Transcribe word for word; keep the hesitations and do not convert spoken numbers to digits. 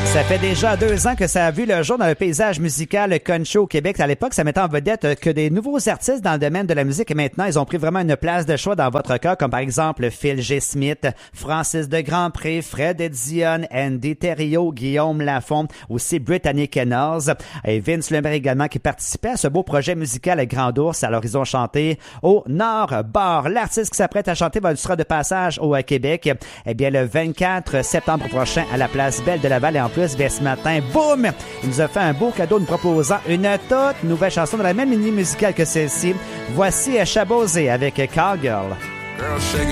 Ça fait déjà deux ans que ça a vu le jour dans le paysage musical country au Québec. À l'époque, ça mettait en vedette que des nouveaux artistes dans le domaine de la musique et maintenant, ils ont pris vraiment une place de choix dans votre cas, comme par exemple Phil G. Smith, Francis de Grandpré, Fred Dion, Andy Thériault, Guillaume Lafont, aussi Brittany Kennors et Vince Lemaire également qui participait à ce beau projet musical Grand Ours. Alors, ils ont chanté au Nord Bar. L'artiste qui s'apprête à chanter va sera de passage au Québec. Eh bien, le vingt-quatre septembre prochain à la place Belle de Laval et en plus, bien, ce matin, boum! Il nous a fait un beau cadeau nous proposant une toute nouvelle chanson de la même lignée musicale que celle-ci. Voici Chabosé avec Cowgirl. Girl,